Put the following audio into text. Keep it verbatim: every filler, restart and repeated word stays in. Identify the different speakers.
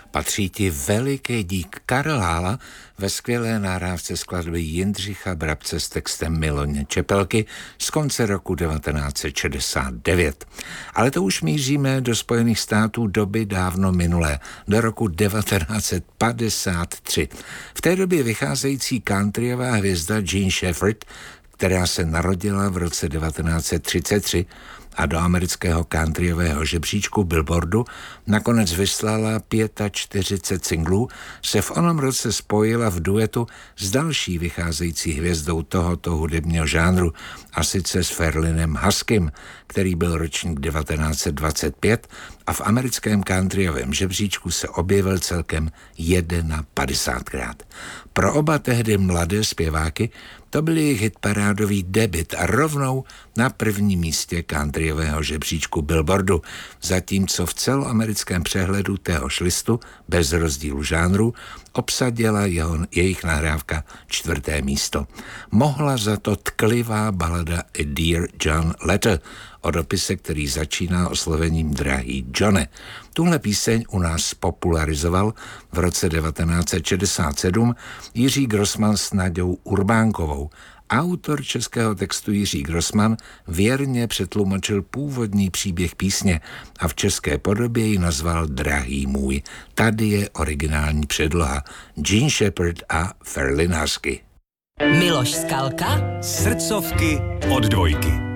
Speaker 1: Patří ti veliký dík Karel Hála ve skvělé nahrávce skladby Jindřicha Brabce s textem Miloně Čepelky z konce roku devatenáct set šedesát devět. Ale to už míříme do Spojených států doby dávno minulé, do roku devatenáct set padesát tři. V té době vycházející countryová hvězda Jean Shepherd, která se narodila v roce devatenáct set třicet tři a do amerického countryového žebříčku Billboardu nakonec vyslala čtyřicet pět singlů, se v onom roce spojila v duetu s další vycházející hvězdou tohoto hudebního žánru, a sice s Ferlinem Huskym, který byl ročník devatenáct set dvacet pět a v americkém countryovém žebříčku se objevil celkem padesátkrát. Pro oba tehdy mladé zpěváky to byl jejich hitparádový debut a rovnou na prvním místě countryového žebříčku Billboardu, zatímco v celoamerickém přehledu téhož listu bez rozdílu žánru obsadila jeho, jejich nahrávka čtvrté místo. Mohla za to tklivá balada A Dear John Letter o dopise, který začíná oslovením Drahý Johne. Tuhle píseň u nás popularizoval v roce devatenáct set šedesát sedm Jiří Grossman s Naďou Urbánkovou. Autor českého textu Jiří Grossman věrně přetlumočil původní příběh písně a v české podobě ji nazval Drahý můj. Tady je originální předloha Jean Shepherd a Ferlin Husky.
Speaker 2: Miloš Skalka.
Speaker 3: Srdcovky od dvojky.